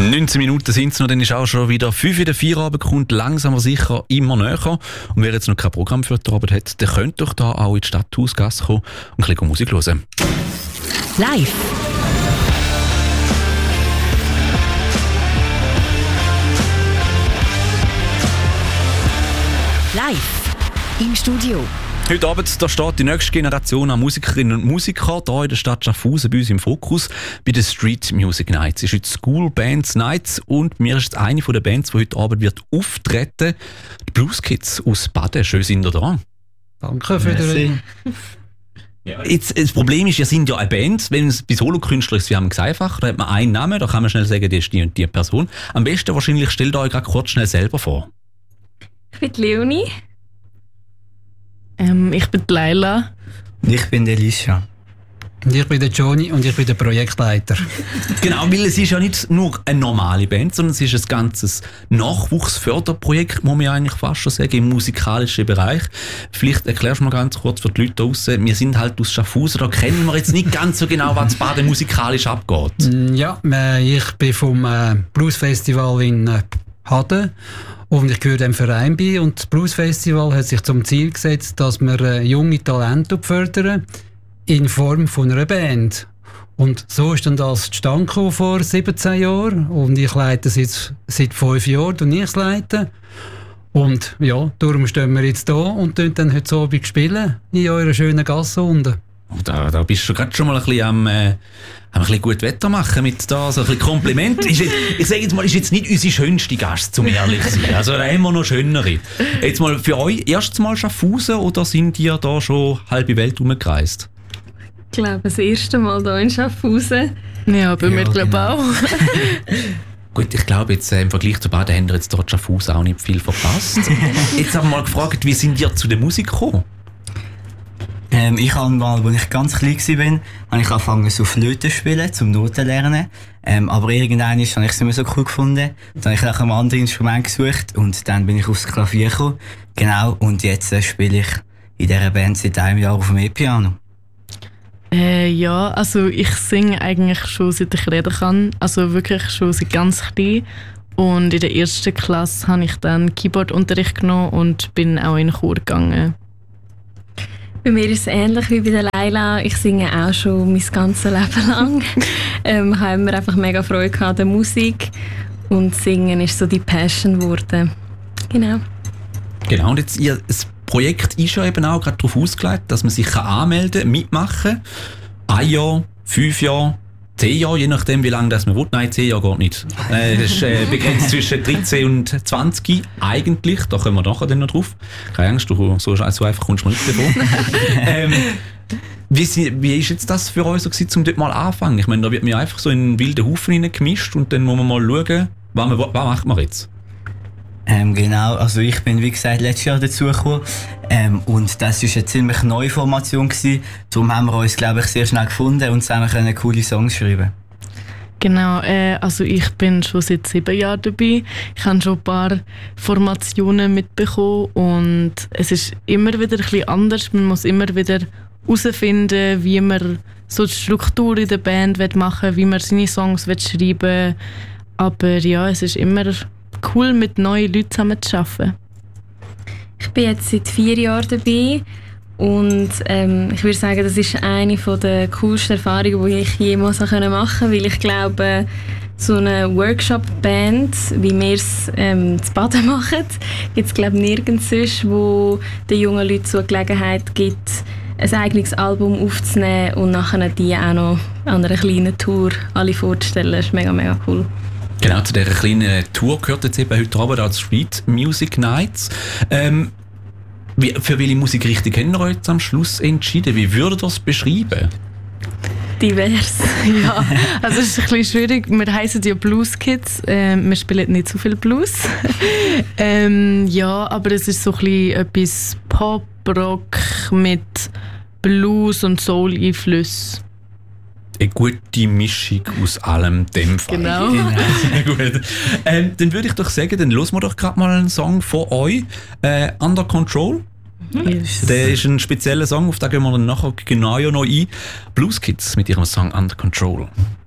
19 Minuten sind es noch, dann ist auch schon wieder 5 in der Feierabend, kommt langsam aber sicher immer näher. Und wer jetzt noch kein Programm für die Abend hat, der könnte doch da auch in die Stadthausgasse kommen und ein bisschen Musik hören. Live. Live im Studio. Heute Abend da steht die nächste Generation an Musikerinnen und Musikern hier in der Stadt Schaffhausen bei uns im Fokus bei den Street Music Nights. Es ist heute School Bands Nights und mir ist jetzt eine von den Bands, die heute Abend wird auftreten. Die Blues Kids aus Baden. Schön sind ihr da. Danke für den. Jetzt, das Problem ist, ihr sind ja eine Band. Wenn es bei Solokünstlern ist, wir haben es einfach, da hat man einen Namen, da kann man schnell sagen, die ist die und die Person. Am besten wahrscheinlich stellt euch gerade kurz schnell selber vor. Ich bin Leonie. Ich bin Leila. Und ich bin Alicia. Und ich bin der Johnny und ich bin der Projektleiter. Genau, weil es ist ja nicht nur eine normale Band, sondern es ist ein ganzes Nachwuchsförderprojekt, muss man eigentlich fast schon sagen, im musikalischen Bereich. Vielleicht erklärst du mal ganz kurz für die Leute draussen, wir sind halt aus Schaffhausen, da kennen wir jetzt nicht ganz so genau, was in Baden musikalisch abgeht. Ja, ich bin vom Blues Festival in Haden. Und ich gehöre dem Verein bei und das Blues Festival hat sich zum Ziel gesetzt, dass wir junge Talente fördern in Form von einer Band. Und so ist dann das zustande gekommen vor 17 Jahren und ich leite es jetzt seit 5 Jahren und ich es leite. Und ja, darum stehen wir jetzt da und dann heute Abend spielen in eurer schönen Gasse unten. Da bist du gerade schon mal ein bisschen ein bisschen gut Wetter machen mit da, so ein bisschen Kompliment. Ich sage jetzt mal, ist jetzt nicht unsere schönste Gast, zum ehrlich zu sein. Also da haben wir noch schönere. Jetzt mal für euch, erstes Mal Schaffhausen oder sind ihr da schon halbe Welt rumgereist? Ich glaube, das erste Mal hier in Schaffhausen. Ja, bei mir glaube ich auch. Gut, ich glaube, jetzt im Vergleich zu Baden haben wir jetzt dort Schaffhausen auch nicht viel verpasst. Jetzt haben wir mal gefragt, wie sind ihr zu der Musik gekommen? Ich habe mal, als ich ganz klein war, habe ich angefangen so Flöte zu spielen, zum Noten lernen. Aber irgendwann habe ich es nicht mehr so cool gefunden. Dann habe ich nach einem anderen Instrument gesucht und dann bin ich aufs Klavier gekommen. Genau, und jetzt spiele ich in dieser Band seit einem Jahr auf dem E-Piano. Ja, also ich singe eigentlich schon seit ich reden kann. Also wirklich schon seit ganz klein. Und in der ersten Klasse habe ich dann Keyboardunterricht genommen und bin auch in den Chor gegangen. Bei mir ist es ähnlich wie bei der Leila. Ich singe auch schon mein ganzes Leben lang. Ich habe immer einfach mega Freude an der Musik. Und Singen ist so die Passion geworden. Genau. Genau, und jetzt das Projekt ist ja eben auch gerade darauf ausgelegt, dass man sich anmelden kann, mitmachen kann. 1 Jahr, 5 Jahre, 10 Jahre, je nachdem wie lange das man will. Nein, 10 Jahre geht nicht. Das ist begrenzt zwischen 13 und 20 eigentlich. Da kommen wir nachher dann noch drauf. Keine Angst, so einfach kommst du mal nicht davon. Wie ist jetzt das für euch so gewesen, um dort mal anfangen? Ich meine, da wird mir einfach so in einen wilden Haufen hineingemischt und dann muss man mal schauen, was macht man jetzt? Genau, also ich bin wie gesagt letztes Jahr dazugekommen und das war eine ziemlich neue Formation gewesen. Darum haben wir uns, glaube ich, sehr schnell gefunden und zusammen können coole Songs schreiben. Genau, also ich bin schon seit 7 Jahren dabei. Ich habe schon ein paar Formationen mitbekommen und es ist immer wieder ein bisschen anders. Man muss immer wieder herausfinden, wie man so die Struktur in der Band machen will, wie man seine Songs schreiben will. Aber ja, es ist immer cool, mit neuen Leuten zusammen zu arbeiten. Ich bin jetzt seit 4 Jahren dabei und ich würde sagen, das ist eine der coolsten Erfahrungen, die ich jemals machen konnte, weil ich glaube, so eine Workshop-Band, wie wir es zu Baden machen, gibt es glaube nirgends sonst, wo den jungen Leuten so eine Gelegenheit gibt, ein eigenes Album aufzunehmen und nachher die auch noch an einer kleinen Tour alle vorzustellen. Das ist mega, mega cool. Genau, zu dieser kleinen Tour gehört jetzt eben heute Abend als Street Music Nights. Für welche Musikrichtung haben wir euch jetzt am Schluss entschieden? Wie würdet ihr das beschreiben? Divers. Ja, also es ist ein bisschen schwierig. Wir heissen ja Blues Kids. Wir spielen nicht so viel Blues. Ja, aber es ist so ein bisschen etwas Pop-Rock mit Blues- und Soul-Einflüssen. Eine gute Mischung aus allem dem Fall. Genau. Gut. Dann würde ich doch sagen, dann hören wir doch gerade mal einen Song von euch. Under Control. Yes. Der ist ein spezieller Song, auf den gehen wir dann nachher genau noch ein. Blues Kids mit ihrem Song Under Control.